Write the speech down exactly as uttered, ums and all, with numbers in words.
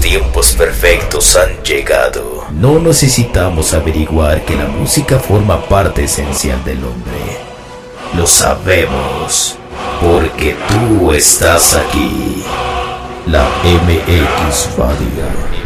tiempos perfectos han llegado. No necesitamos averiguar que la música forma parte esencial del hombre. Lo sabemos, porque tú estás aquí. La M X Radio.